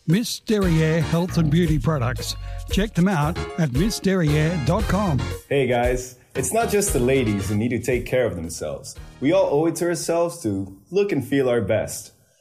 Miss Derriere Health and Beauty Products. Check them out at missderriere.com. Hey guys, it's not just the ladies who need to take care of themselves. We all owe it to ourselves to look and feel our best.